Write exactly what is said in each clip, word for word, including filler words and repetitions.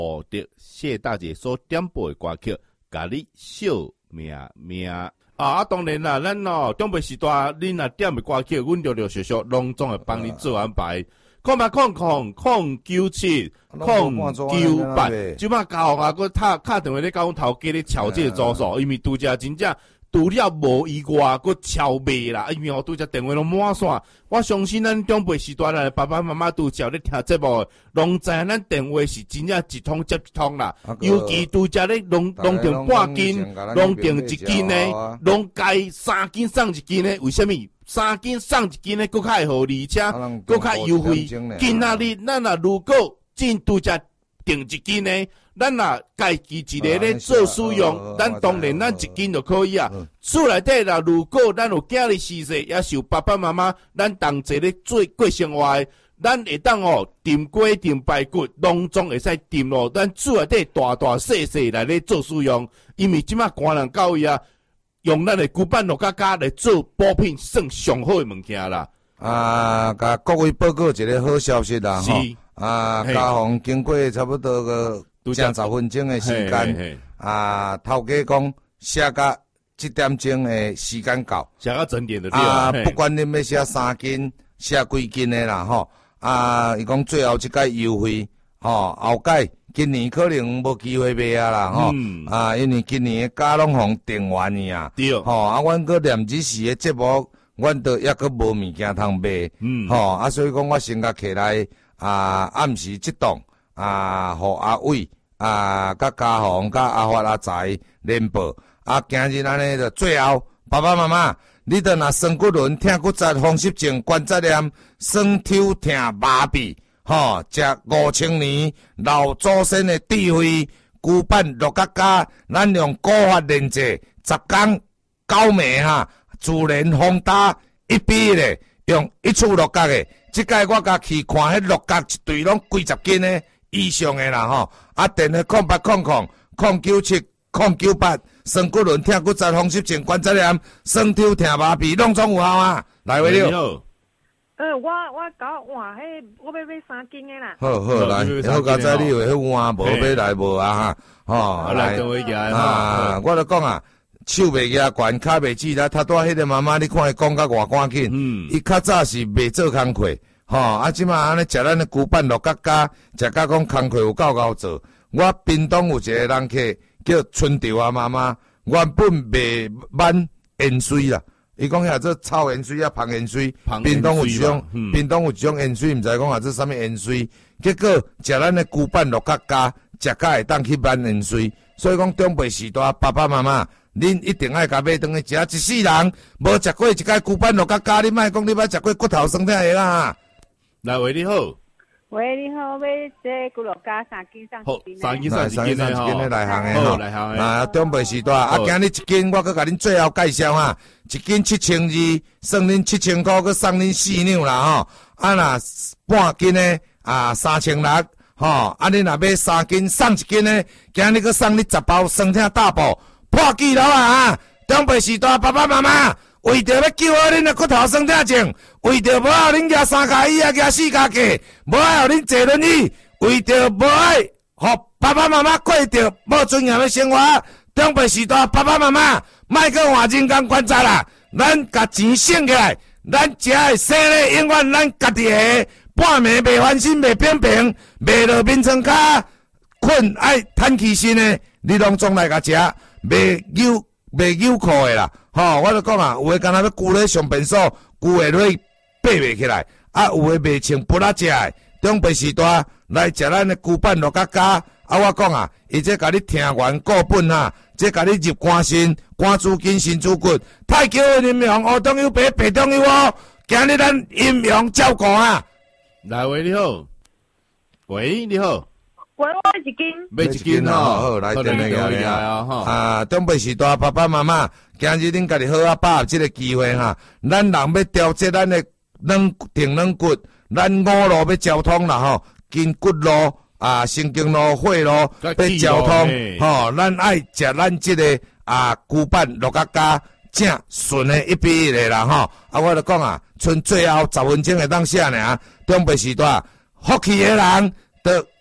获得谢大姐所点播的歌曲，甲你惜命命。啊，当然啦，咱哦，中北时代，恁若点的歌曲，阮陆陆续续隆重的帮你做安排。空八空空空九七空九八，即摆交啊，佮打打电话咧，甲阮头家咧敲这个组数，因为拄则真正除了无意外，佮敲卖啦，因为我拄则电话拢满线。我相信咱中北时代的爸爸妈妈拄则咧听节目，拢知影咱电话是真正一通接一通啦。尤其拄则咧拢拢定半斤，拢定一斤呢，拢该三斤送一斤呢？为虾米？三斤送一斤呢？佫较会好，而且佫较优惠。今仔日咱若如果真拄则定一斤呢？咱若家己一个咧做使用，咱当然咱一斤就可以啊。厝内底啦，如果咱有囝儿逝世，也是有爸爸妈妈，咱同齐咧做过生活的，咱会当哦炖鸡、炖排骨，拢总会使炖咯。咱厝内底大大细细来咧做使用，因为即马官人教育啊，用咱的旧版六角角来做补品，算上好的物件啦。 啊，甲各位报告一个好消息啦，吼！啊，家访经过差不多个。正十分钟的时间，啊，头家讲写到七点钟的时间到， 写到整点的对啊，不管恁要写三斤，写几斤的啦，吼，啊，伊讲最后一届优惠，吼，后届今年可能无机会买啊啦，吼、嗯，啊，因为今年的假拢互订完去啊，对，吼，啊，阮搁念日时的节目，阮都抑搁无物件通买，嗯，吼，啊，所以讲我先甲起来，啊，暗时即档。啊，互阿伟啊，甲家宏、甲阿发、阿财联播啊，今日安尼就最后，爸爸妈妈，你着若酸骨轮、疼骨折、风湿症、关节炎、酸抽疼、麻痹，吼，食五千年老祖先的智慧，旧版六角角，咱用古法炼制，十工九暝哈，自然风打一比咧，用一处六角的，即届我甲去看迄六角一对拢几十斤的。以上的啦吼，啊电话空八空空空九七空九八，酸骨轮、疼骨折、风湿症、关节炎、酸抽疼麻痹，拢总有效啊！来位了。 呃，我我搞换迄，我要买三斤的啦。 好好来，好佳哉，你有迄换无买来无啊哈？吼，来啊！我就讲啊，手袂举悬，脚袂直啦，他带迄个妈妈，你看伊讲甲偌赶紧，嗯，伊较早是袂做工课。吼、哦，啊，即马安尼食咱的旧版六角角，食甲讲工课有够够做。我屏东有一个人客叫春潮啊妈妈，原本卖满盐水啦，伊讲遐做炒盐水啊，芳盐水，屏东有一种，屏、嗯、东有一种盐水，毋知讲啊做啥物盐水。结果食咱的旧版六角角，食甲会当去满盐水。所以讲中辈时代爸爸妈妈，恁一定爱甲买顿去食，一世人无食过一届旧版六角角，你莫讲你捌食过骨头酸痛的啦。 来喂，你好。 喂，你好，买这骨六加三斤上一斤三斤上一斤的吼， 来行的吼， 来行的。 啊，中辈时代啊，今日一斤我搁甲恁最后介绍哈，一斤七千二，算恁七千块，搁送恁四两啦吼。啊，若半斤的啊三千六，吼，啊恁若买三斤送一斤的，今日搁送你十包酸痛大补，破纪录啊！中辈时代爸爸妈妈。为着要救好恁的骨头酸痛症，为着无爱恁举三脚椅啊，举四脚架，无爱互恁坐轮椅，为着无爱互爸爸妈妈过着无尊严的生活，中辈时代爸爸妈妈莫去换人工关节啦，咱甲钱省起来，咱食的生的永远咱家己的，半暝袂翻身袂扁平，袂落眠床骹困爱叹气身的，你拢总来甲食，袂扭袂扭裤的啦。吼、哦，我就讲啊，有诶敢若要箍咧上便所，箍诶落爬袂起来，啊，有诶袂穿不拉食诶。中辈时代来食咱诶旧版六角角，啊，我讲啊，伊这甲你听完固本哈，这甲你入肝肾、肝主筋、肾主骨，太桥的阴阳，黑中有白，白中有黑，今日咱阴阳照顾啊。 来喂，你好，喂，你好。 我买一斤， 买一斤哦，好来电那个啊，啊，中辈时代爸爸妈妈，今日恁家己好啊，把握这个机会哈，咱人要调节咱的软定软骨，咱五路要交通啦吼，筋骨路啊，神经路、血路要交通，吼，咱爱食咱这个啊旧版六角角正顺的一比一的啦吼，啊，我就讲啊，剩最后十分钟会当写尔，中辈时代福气的人。得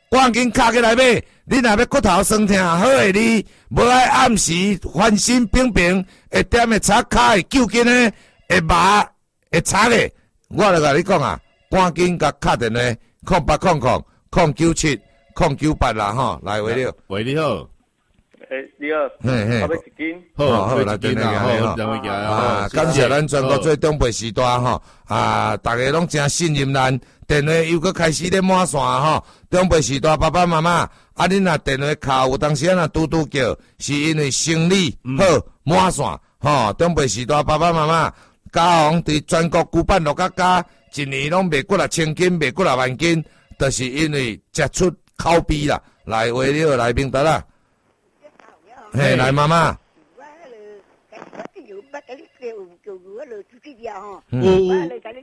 赶紧卡起来买。你若要骨头酸痛，好诶，你无爱暗时翻身冰冰，会点诶擦卡会救筋诶，会麻会擦诶。我著甲你讲啊，赶紧甲敲电话，空八空空空九七空九八啦吼，来为了。 喂，你好。 诶，你好， 嘿嘿， 我要一斤。 好，好，来电话好， 吼。啊，感谢咱全国最长辈时代吼，啊，大家拢真信任咱。电话又搁开始咧满线吼，长辈时代爸爸妈妈，啊，恁若电话卡有当时啊若嘟嘟叫，是因为生理好满线吼。长辈时代爸爸妈妈，嘉宏伫全国举办六甲家，一年拢卖几若千斤，卖几若万斤，就是因为食出口碑啦。来，为了来明达啦。嘿，来妈妈。 有有。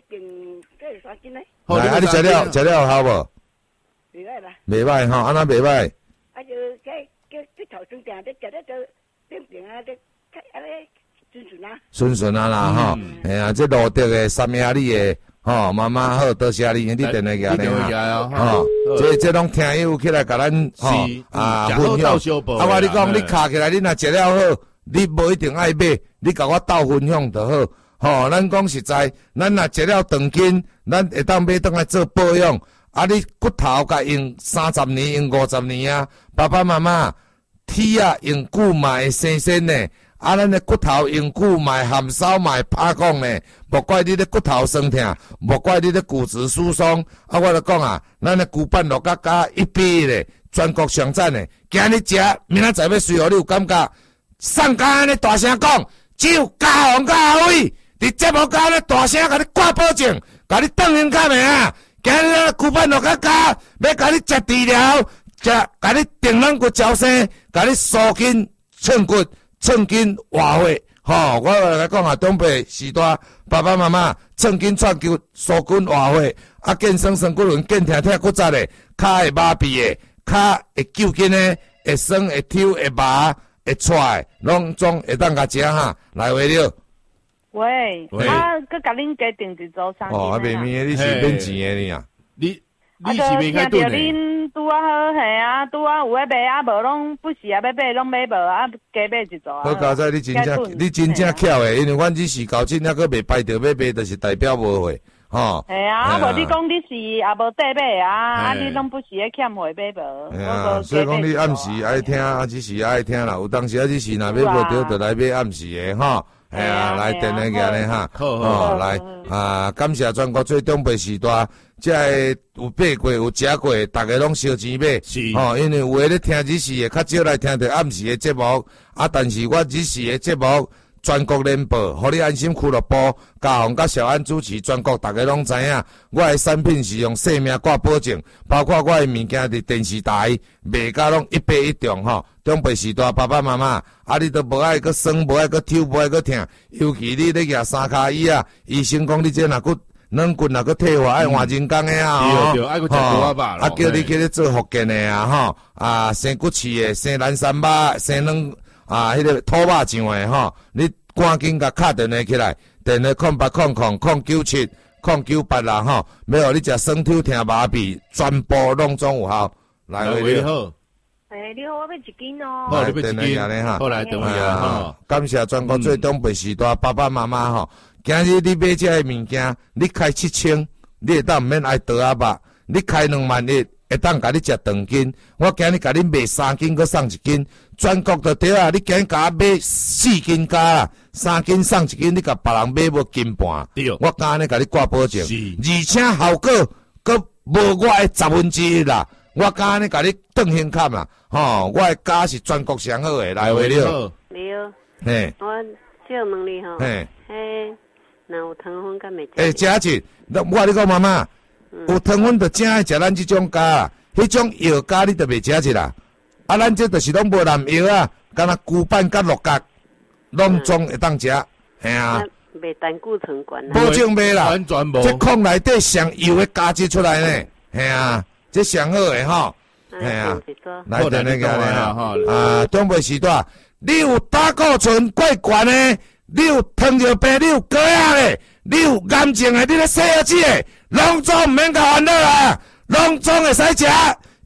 来，啊，你食了食了有效无？ 袂歹啦。 袂歹吼，安那袂歹。 啊就叫叫叫头先定，你食了就变变啊，你安尼顺顺啊。 顺顺啊啦吼，哎呀，这路德的三亚里的吼，妈妈好，多谢你，你电话给你哈，吼，这这拢听友起来甲咱吼啊分享。啊，我你讲你卡起来，你若食了好，你无一定爱买，你甲我斗分享就好。吼，咱讲实在，咱若食了长筋，咱会当买当来做保养。啊，你骨头甲用三十年、用五十年啊，爸爸妈妈铁啊用久嘛会生生呢。啊，咱的骨头用久嘛会含烧嘛会拍讲呢。莫怪你的骨头酸痛，莫怪你的骨质疏松。啊，我就讲啊，咱的骨板六甲加一比咧，全国上赞的。今日食，明仔载要随互你有感觉。上家安尼大声讲，只有嘉宏甲阿伟。伫节目间咧大声甲你挂保证，甲你当应较名啊！今日骨板落甲加，要甲你食治疗，食甲你定软骨矫正，甲你疏筋寸骨、寸筋活血。吼，我来讲啊，长辈时代爸爸妈妈寸筋串骨、疏筋活血，啊，健身身骨轮、健挺挺骨质的，骹会麻痹的，骹会揪筋的，会酸会抽会麻会踹，拢总会当甲食哈，来为了。 喂，啊，佮甲恁家订一组三斤哦，啊，卖面的你是免钱的你啊？ 你你是免开顿的？ 恁拄啊好嘿啊，拄啊有诶卖啊，无拢不是啊，要买拢买无啊，加买一组啊。 好佳哉，你真正你真正巧诶，因为阮只是搞真还佫未排着要买，就是代表无货，吼。 系啊，啊无你讲你是也无得买啊，啊你拢不是咧欠货买无。 系啊，所以讲你暗时爱听，啊只是爱听啦，有当时啊只是若要无着，就来买暗时诶，吼。系啊，来电话个咧哈，哦，来啊，感谢全国最长辈时代，即个有买过有食过，大家拢烧钱买，哦，因为有诶咧听日时诶，较少来听着暗时诶节目，啊，但是我日时诶节目全国联播，互你安心俱乐部，嘉宏甲小安主持，全国大家拢知影，我诶产品是用性命挂保证，包括我诶物件伫电视台卖甲拢一百一中吼。长辈时代，爸爸妈妈，啊，你都无爱个酸，无爱个抽，无爱个疼，尤其你咧举三骹椅啊，医生讲你这若骨软骨若个退化，爱换人工诶啊， 吼，对对，爱个食多吧， 啊，叫你去咧做福建诶啊，吼，啊，生骨刺诶，生南山肉，生软啊，迄个土肉酱诶，吼，你赶紧甲敲电话起来，电话空八空空空九七空九八啦，吼，要互你食酸痛疼麻痹，全部拢总有效，来为你好。 诶，你好，我要一斤哦。 好，你要一斤哈。 好来，等我一下哈。 感谢全国最长辈时代爸爸妈妈吼，今日你买这个物件，你开七千，你会当毋免挨倒啊肉；你开两万一，会当甲你食长斤。我今日甲你卖三斤，佮送一斤，全国就对啊！你今日甲我买四斤加啦，三斤送一斤，你甲别人买无斤半。 对， 我今日甲你挂保证，而且效果佮无我诶十分之一啦。我今日甲你顿现看啦。吼，我诶家是全国上好诶，来为了。 你好。 嘿。 我借问你吼。 嘿。 嘿，若有糖分敢袂？ 诶，食一，我你讲妈妈，有糖分就正爱食咱即种家，迄种药家你就袂食一啦。啊，咱这就是拢无蓝药啊，敢若骨板甲六角，拢总会当食，嘿啊。 袂胆固醇管啊。 保证袂啦， 完全无。 这矿内底上油诶加质出来呢，嘿啊，这上好诶吼。系啊，来等那个哈，啊，长辈时代，你有胆固醇过悬的，你有糖尿病，你有高压的，你有癌症的，你咧洗耳子的，拢总毋免甲烦恼啦，拢总会使食，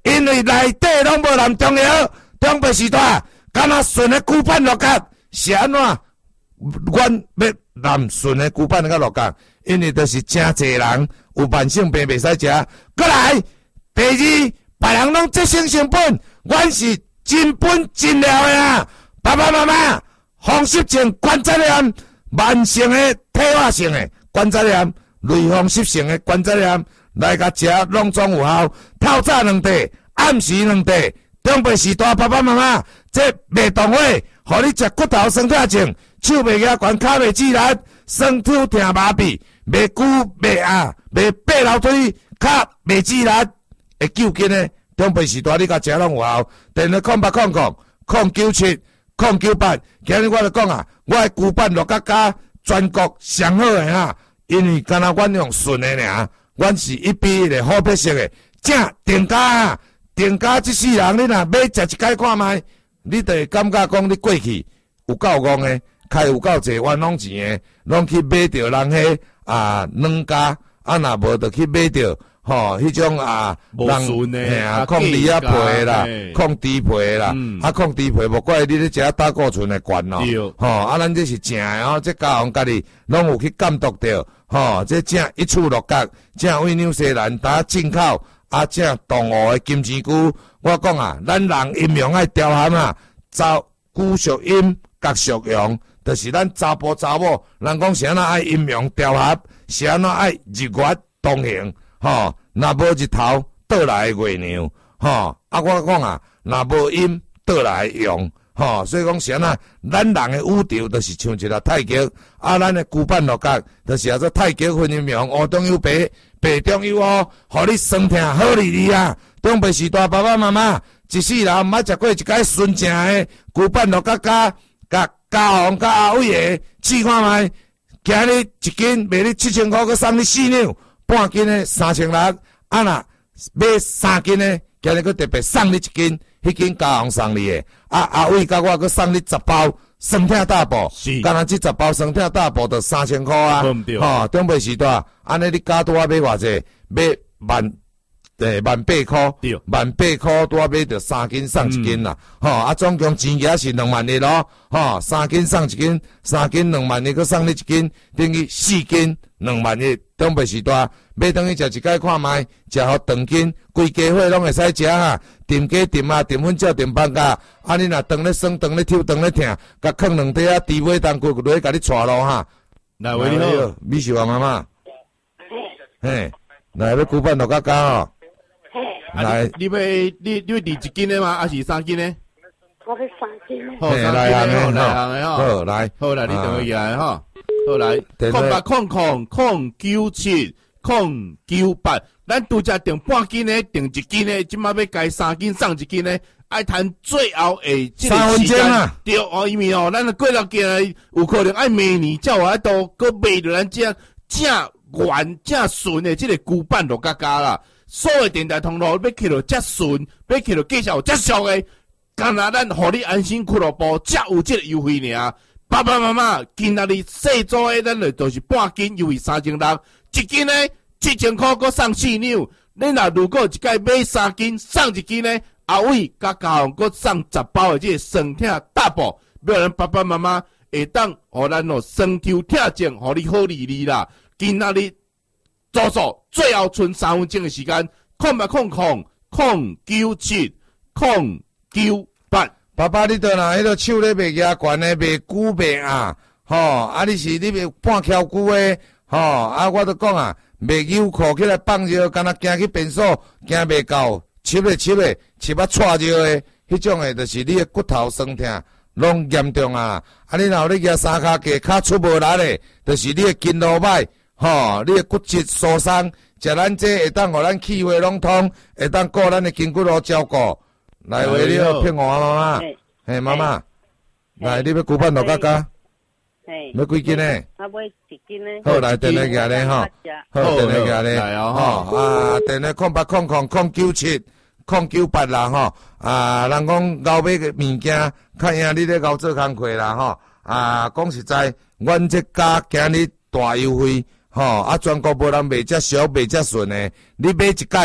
因为内底拢无含中药，中北时代敢若顺的骨板落角是安怎？阮要含顺的骨板落角落角，因为就是真侪人有慢性病袂使食。过来，第二，别人拢节省成本，阮是真本真料的啊！爸爸妈妈，风湿症、关节炎、慢性的、退化性的关节炎、类风湿性的关节炎，来甲食拢总有效。透早两袋，暗时两袋。中北时代爸爸妈妈，这袂动会，互你食骨头酸痛症，手袂举悬，骹袂自力，酸痛疼麻痹，袂久袂压，袂爬楼梯，骹袂自力，会救紧的。中北时代你甲食拢有效。电话空八空空空九七空九八，今日我就讲啊，我的骨板落甲加全国上好的哈，因为敢若阮用顺的尔，阮是一比一的好白色的，正定价啊！定价即世人，你若买食一摆看卖，你就会感觉讲你过去有够戆的，开有够侪冤枉钱的，拢去买着人迄啊软价，啊若无就去买着吼迄种啊人嘿啊抗低啊皮啦，抗低皮啦，啊抗低皮无怪你咧食胆固醇的悬咯，吼啊咱这是正的哦，这家行家己拢有去监督着，吼这正一处落角，正为纽西兰打进口。啊，正动物的金针菇，我讲啊，咱人阴阳爱调和啊，查姑属阴，甲属阳，就是咱查甫查某，人讲是安怎爱阴阳调和，是安怎爱日月同行，吼，若无日头倒来月亮，吼，啊，我讲啊，若无阴倒来阳，吼，所以讲是安怎，咱人的宇宙就是像一个太极，啊，咱的骨板落角，就是啊，做太极分阴阳，乌中有白。白中有哦，互你酸痛好利利啊！中北时代爸爸妈妈，一世人毋捌食过一摆纯正的骨板落甲加甲加红甲阿伟的，试看卖，今日一斤卖你七千块，佮送你四两，半斤的三千六，啊若买三斤的，今日佮特别送你一斤，迄斤加红送你的，啊阿伟甲我佮送你十包。酸痛大补，干那即十包酸痛大补就三千块啊！吼，中北时代，安尼你加多啊买偌济？买万诶万八块，万八块多啊买着三斤送一斤啦！吼、嗯，啊总共钱额是两万一咯！吼，三斤送一斤，三斤两万一，佮送你一斤，等于四斤两万一。中北时代，买等于食一摆看卖，食互长斤，规家伙拢会使食哈。炖鸡炖啊，炖粉饺炖放假，啊你若肠咧酸，肠咧抽，肠咧疼，甲放两块啊猪尾蛋骨落去，甲你带咯哈。 来，喂你好， 米秀啊妈妈，嘿，来要骨板落甲加哦。 来，你要你你要第一斤的吗？还是三斤的？ 我要三斤的。 好，三斤的，好，来行的吼。好来，好来，你等我起来哈。好来，空八空空空九七空九八，咱拄则订半斤的，订一斤的，即马要改三斤送一斤的，爱谈最后诶，即个时间对哦，因为哦，咱过了过来有可能爱明年才有法度，搁卖着咱这正原正顺的即个骨板落加加啦。所有电台通路要去到遮顺，要去到介绍遮俗的，干那咱互你安心俱乐部才有即个优惠尔。爸爸妈妈，今仔日细组诶，咱就就是半斤优惠三千六，一斤呢七千块，搁送四两。恁若如果一届买三斤，送一斤呢，阿伟甲家红搁送十包诶，即个酸痛大补，要咱爸爸妈妈会当互咱哦酸痛痛症，互你好利利啦。今仔日做做最后剩三分钟诶时间，空八空空空九七空九八。 爸爸，你倒若迄个手咧袂举悬诶，袂久袂啊，吼，啊你是你袂半翘久诶，吼，啊我都讲啊，袂扭裤起来放尿，敢若行去便所行袂到，切咧切咧，切啊踹尿诶，迄种诶，就是你诶骨头酸痛，拢严重啊！啊你若有咧举三骹架，骹出无力诶，就是你诶筋路歹，吼，你诶骨质疏松，食咱这会当互咱气血拢通，会当顾咱诶筋骨路照顾。来，喂，你好，骗我啊，妈妈。嘿，妈妈，来，你要骨板落加加？嘿，要几斤呢？ 我买一斤呢。 好，来，电话举咧吼，好，电话举咧， 来哦吼，啊，电话空八空空空九七空九八啦，吼，啊，人讲熬买个物件，看样你咧熬做工课啦，吼，啊，讲实在，阮这家今日大优惠，吼，啊，全国无人卖遮俗，卖遮顺诶，你买一届。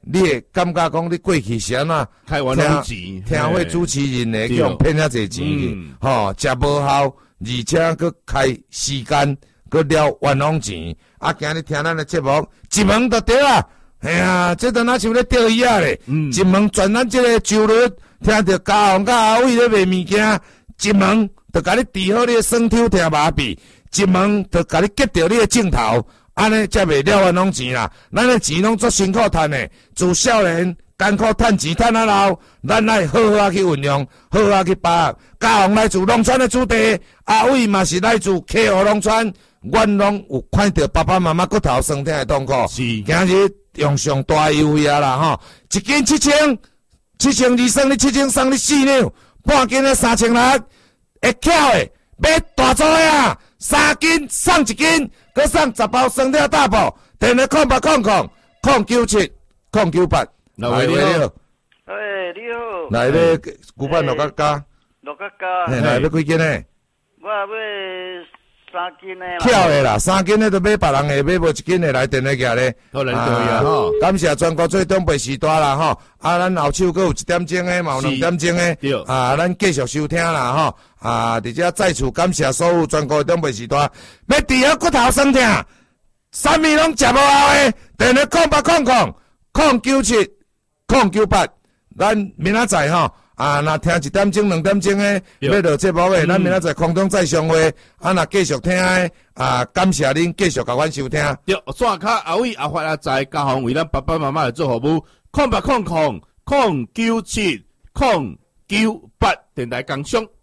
你会感觉讲你过去是安怎开完拢钱， 听会主持人呢，叫人骗遐济钱去，吼，食无效，而且佫开时间，佫了冤枉钱。啊，今日听咱的节目，一问就对啦。哎呀，这都哪像咧钓鱼啊咧？一问转咱这个周日，听着家红甲阿伟咧卖物件，一问就甲你治好你的酸抽听麻痹，一问就甲你结着你的镜头。安尼才袂了冤枉钱啦，咱的钱拢做辛苦赚的，自少年艰苦赚钱赚啊老，咱来好好啊去运用，好好啊去把握。家宏来自农村的子弟，阿伟嘛是来自溪湖农村，阮拢有看到爸爸妈妈骨头酸痛的痛苦。 是， 今日用上大优惠啊啦吼，一斤七千，七千二送你七千，送你四两，半斤的三千六，会巧的买大组的啊，三斤送一斤。佮送十包酸跳大补，电话空八空空空九七空九八。 来位你好， 哎，你好。 来咧，古板六角加， 六角加。 嘿，来要几斤呢？ 我要三斤的啦。 巧的啦，三斤的都买别人的，买无一斤的来电话寄咧。 好来对啊吼， 感谢全国最东北时段啦吼，啊，咱后手佮有一点钟的，嘛有两点钟的，啊，咱继续收听啦吼，啊，伫遮再次感谢所有全国东北时段，要治好骨头酸痛，啥物拢食无效的，电话空八空空空九七空九八，咱明仔载吼。啊，若听一点钟、两点钟诶，要落节目诶，咱明仔载空中再相会。啊，若继续听诶，啊，感谢恁继续甲阮收听。 对，刷卡阿伟阿发阿财嘉宏为咱爸爸妈妈来做服务，空八空空空九七空九八电台工商。